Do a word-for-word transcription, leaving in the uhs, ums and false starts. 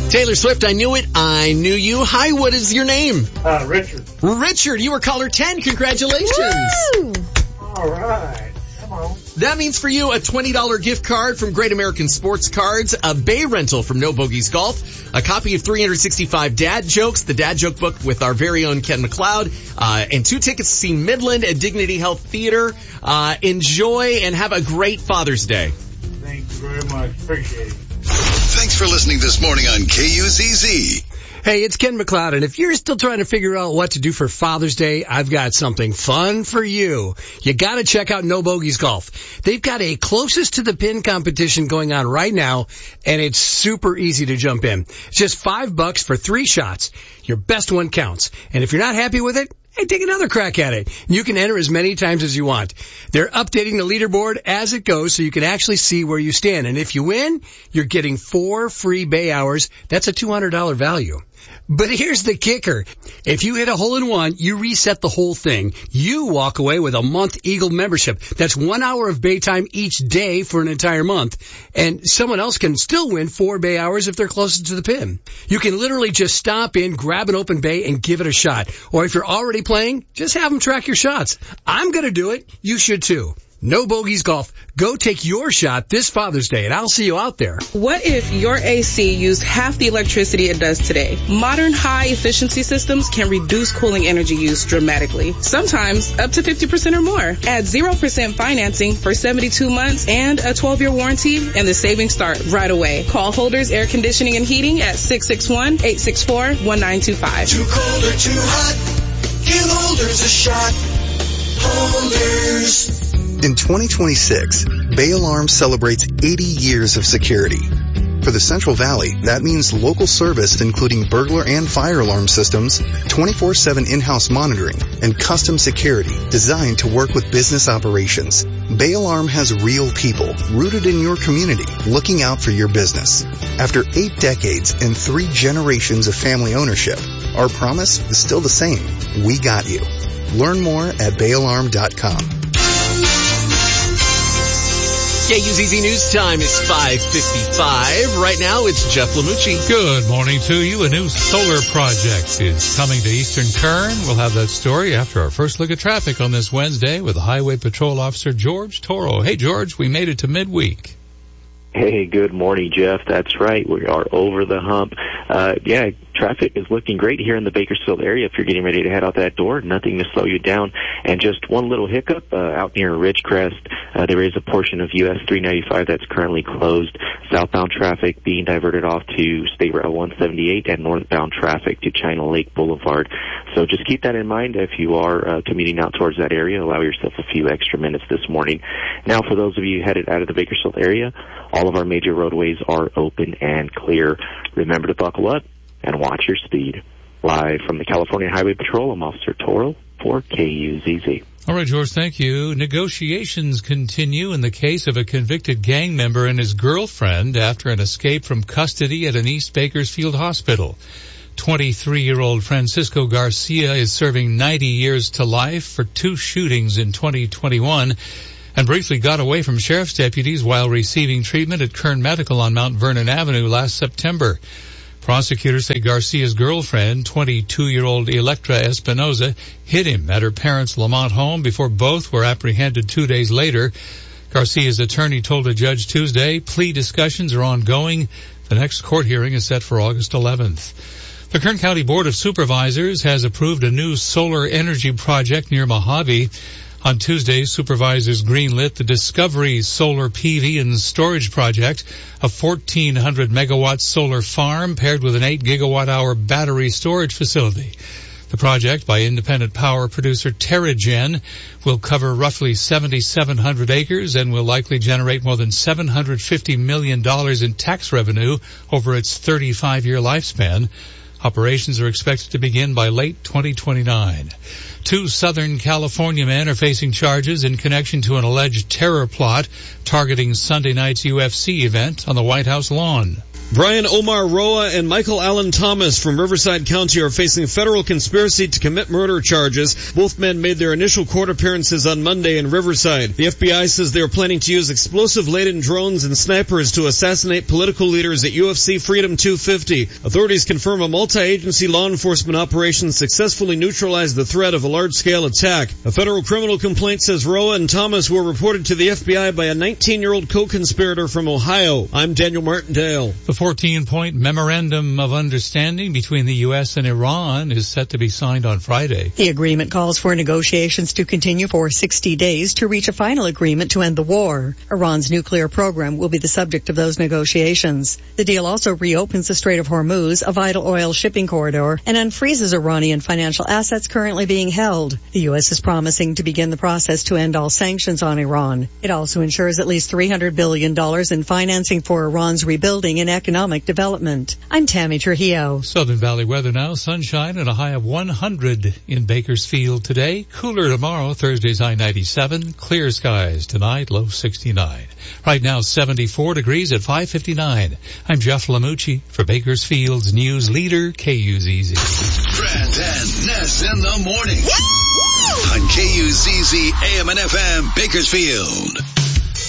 Taylor Swift, I Knew It, I Knew You. Hi, what is your name? Uh, Richard. Richard, you were caller ten. Congratulations. Woo! All right. Come on. That means for you a twenty dollars gift card from Great American Sports Cards, a bay rental from No Bogeys Golf, a copy of three hundred sixty-five Dad Jokes, the Dad Joke book with our very own Ken McLeod, uh, and two tickets to see Midland at Dignity Health Theater. Uh, enjoy and have a great Father's Day. Thank you very much. Appreciate it. Thanks for listening this morning on K U Z Z. Hey, it's Ken McLeod, and if you're still trying to figure out what to do for Father's Day, I've got something fun for you. You gotta check out No Bogeys Golf. They've got a closest to the pin competition going on right now, and it's super easy to jump in. It's just five bucks for three shots. Your best one counts. And if you're not happy with it, hey, take another crack at it. You can enter as many times as you want. They're updating the leaderboard as it goes so you can actually see where you stand. And if you win, you're getting four free bay hours. That's a two hundred dollars value. But here's the kicker. If you hit a hole in one, you reset the whole thing. You walk away with a month Eagle membership. That's one hour of bay time each day for an entire month. And someone else can still win four bay hours if they're closer to the pin. You can literally just stop in, grab an open bay, and give it a shot. Or if you're already playing, just have them track your shots. I'm going to do it. You should too. No Bogeys Golf. Go take your shot this Father's Day, and I'll see you out there. What if your A C used half the electricity it does today? Modern high-efficiency systems can reduce cooling energy use dramatically, sometimes up to fifty percent or more. Add zero percent financing for seventy-two months and a twelve-year warranty, and the savings start right away. Call Holders Air Conditioning and Heating at six six one, eight six four, one nine two five. Too cold or too hot? Give Holders a shot. Holders. In twenty twenty-six, Bay Alarm celebrates eighty years of security. For the Central Valley, that means local service including burglar and fire alarm systems, twenty-four seven in-house monitoring, and custom security designed to work with business operations. Bay Alarm has real people rooted in your community looking out for your business. After eight decades and three generations of family ownership, our promise is still the same. We got you. Learn more at bay alarm dot com. K U Z Z News Time is five fifty-five. Right now, it's Jeff Lamucci. Good morning to you. A new solar project is coming to Eastern Kern. We'll have that story after our first look at traffic on this Wednesday with Highway Patrol Officer George Toro. Hey, George, we made it to midweek. Hey, good morning, Jeff. That's right. We are over the hump. Uh, yeah, traffic is looking great here in the Bakersfield area. If you're getting ready to head out that door, nothing to slow you down. And just one little hiccup, uh, out near Ridgecrest, uh, there is a portion of U S three ninety-five that's currently closed. Southbound traffic being diverted off to State Route one seventy-eight and northbound traffic to China Lake Boulevard. So just keep that in mind if you are uh, commuting out towards that area. Allow yourself a few extra minutes this morning. Now, for those of you headed out of the Bakersfield area, all of our major roadways are open and clear. Remember to buckle up and watch your speed. Live from the California Highway Patrol, I'm Officer Toro for K U Z Z. All right, George, thank you. Negotiations continue in the case of a convicted gang member and his girlfriend after an escape from custody at an East Bakersfield hospital. twenty-three-year-old Francisco Garcia is serving ninety years to life for two shootings in twenty twenty-one and briefly got away from sheriff's deputies while receiving treatment at Kern Medical on Mount Vernon Avenue last September. Prosecutors say Garcia's girlfriend, twenty-two-year-old Electra Espinoza, hit him at her parents' Lamont home before both were apprehended two days later. Garcia's attorney told a judge Tuesday plea discussions are ongoing. The next court hearing is set for August eleventh. The Kern County Board of Supervisors has approved a new solar energy project near Mojave. On Tuesday, supervisors greenlit the Discovery Solar P V and Storage Project, a fourteen hundred megawatt solar farm paired with an eight gigawatt hour battery storage facility. The project, by independent power producer TerraGen, will cover roughly seventy-seven hundred acres and will likely generate more than seven hundred fifty million dollars in tax revenue over its thirty-five year lifespan. Operations are expected to begin by late twenty twenty-nine. Two Southern California men are facing charges in connection to an alleged terror plot targeting Sunday night's U F C event on the White House lawn. Brian Omar Roa and Michael Allen Thomas from Riverside County are facing federal conspiracy to commit murder charges. Both men made their initial court appearances on Monday in Riverside. The F B I says they are planning to use explosive-laden drones and snipers to assassinate political leaders at U F C Freedom two fifty. Authorities confirm a multi-agency law enforcement operation successfully neutralized the threat of a large-scale attack. A federal criminal complaint says Roa and Thomas were reported to the F B I by a nineteen-year-old co-conspirator from Ohio. I'm Daniel Martindale. The fourteen-point memorandum of understanding between the U S and Iran is set to be signed on Friday. The agreement calls for negotiations to continue for sixty days to reach a final agreement to end the war. Iran's nuclear program will be the subject of those negotiations. The deal also reopens the Strait of Hormuz, a vital oil shipping corridor, and unfreezes Iranian financial assets currently being held. The U S is promising to begin the process to end all sanctions on Iran. It also ensures at least three hundred billion dollars in financing for Iran's rebuilding and economic development. I'm Tammy Trujillo. Southern Valley weather now. Sunshine and a high of one hundred in Bakersfield today. Cooler tomorrow. Thursday's high ninety-seven. Clear skies tonight. Low sixty-nine. Right now seventy-four degrees at five fifty-nine. I'm Jeff Lamucci for Bakersfield's news leader, K U Z Z. Grant and Ness in the morning. On K U Z Z A M and F M Bakersfield.